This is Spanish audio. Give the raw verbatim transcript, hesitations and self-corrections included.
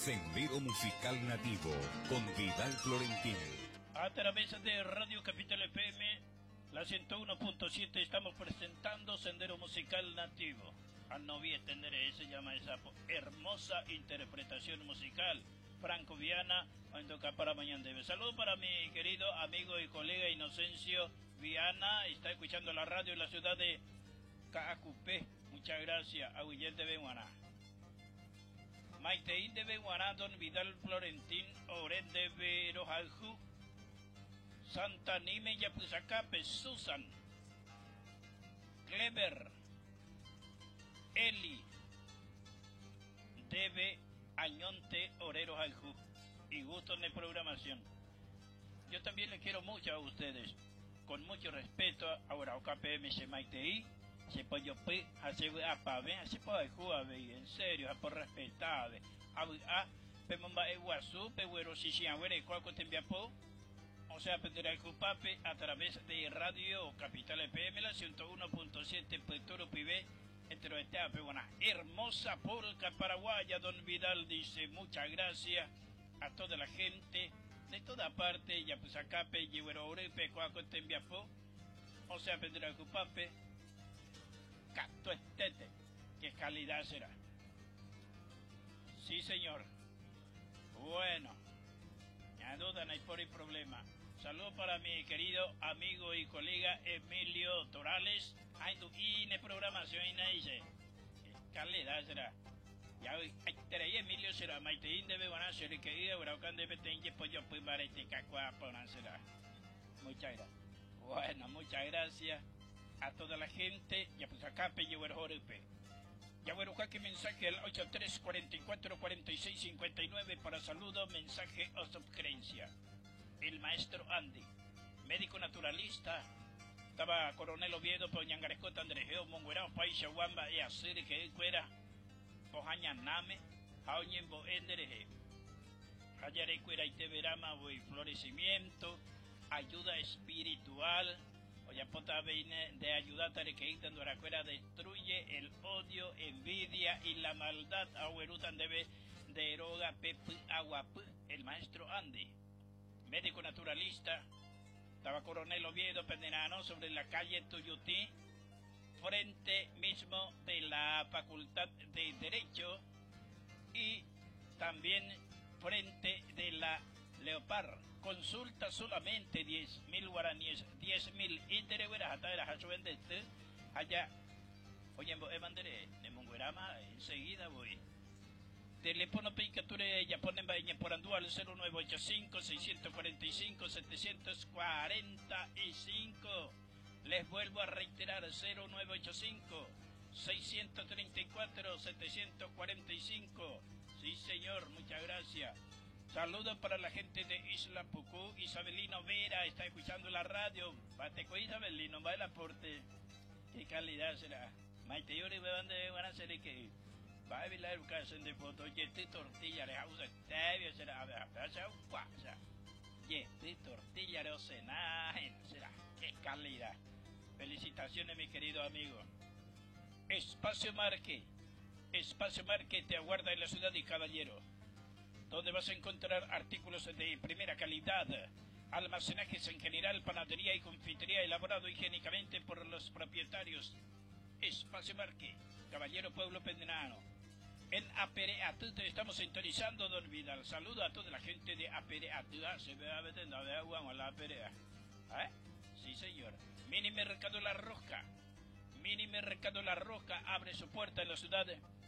Sendero Musical Nativo con Vidal Florentín. A través de Radio Capital F M, la ciento uno punto siete, estamos presentando Sendero Musical Nativo. A novia tendré, se llama esa hermosa interpretación musical. Franco Viana, en toca para mañana debe. Saludos para mi querido amigo y colega Inocencio Viana, está escuchando la radio en la ciudad de Caacupé. Muchas gracias. A Guillermo de Beguaná. Maiteín de Beguaná, don Vidal Florentín, Oren de Verojaljú, Santa Nime Yapuzacape, Susan, Clever, Eli, Debe Añonte, Orero Jaljú, y gusto en la programación. Yo también le quiero mucho a ustedes, con mucho respeto. Ahora, O K P M se Maiteí, se pollo pe, hace apabe, hace poder jugar, en serio, a por respetar, a pemomba eguazú, pehuero si si aguere, cuaco tembiapo, o sea, pedirá el cupape a través de Radio Capital F M, la ciento uno punto siete, Petoro Pibe, entre esta una hermosa polca paraguaya. Don Vidal dice muchas gracias a toda la gente de toda parte, ya pues acá pe, llevero orepe, cuaco tembiapo, o sea, pedirá el cupape. Cato estete, qué calidad será. Sí, señor. Bueno, ya duda, no hay por el problema. Saludos para mi querido amigo y colega Emilio Torales. Ay, tu ine programación y dice, qué calidad será. Ya hoy, ay, te Emilio será, Maiteín debe ganar, ser querido, Braucan debe tener pollo, pues para este cacua, será. Muchas gracias. Bueno, muchas gracias a toda la gente, ya pues acá pe llevo el jorupe. Ya bueno, que mensaje al ocho tres cuatro cuatro cuatro seis cinco nueve para saludo, mensaje o sugerencia. El maestro Andy, médico naturalista, estaba Coronel Oviedo, Poñangarescota, Andrejeo, Monguerao, Paisa, Guamba, y Asiri, que fuera, Pojañaname, Jaoñembo, Endereje, Hayarecuera y Teverama, voy florecimiento, ayuda espiritual. Oye, pota veine de ayudar a que Doracuera destruye el odio, envidia y la maldad. Aguerutan debe de eroga pepe aguap. El maestro Andy, médico naturalista, estaba Coronel Oviedo Pendenano sobre la calle Tuyutí, frente mismo de la Facultad de Derecho y también frente de la Leopard. Consulta solamente diez mil guaraníes, diez mil intereses hasta de la Hachuvendete. Allá, oye, mandere, de Monguerama, enseguida voy. Teléfono picature, ya ponen baña por andual cero nueve ocho cinco, seis cuatro cinco, siete cuatro cinco. Les vuelvo a reiterar, cero nueve ocho cinco, seis tres cuatro, siete cuatro cinco. Sí, señor, muchas gracias. Saludos para la gente de Isla Pucú. Isabelino Vera está escuchando la radio. Bateco Isabelino, va el aporte. Qué calidad será. Maite Yuri, ¿de de van a hacer que va a ver la educación de foto? Y este tortilla de hausa, tebio será. A ver, a ver, a y este tortilla de ocenaje será. Qué calidad. Felicitaciones, mi querido amigo. Espacio Marque. Espacio Marque te aguarda en la ciudad de Caballero, donde vas a encontrar artículos de primera calidad, almacenajes en general, panadería y confitería elaborado higiénicamente por los propietarios. Espacio Marque, Caballero Pueblo Pendenano. En Apereatú te estamos sintonizando, don Vidal. Saludo a toda la gente de Apereatú. Se ve a veces no de agua a la Aperea. ¿Eh? Sí, señor. Mini Mercado La Roca. Mini Mercado La Roca abre su puerta en la ciudad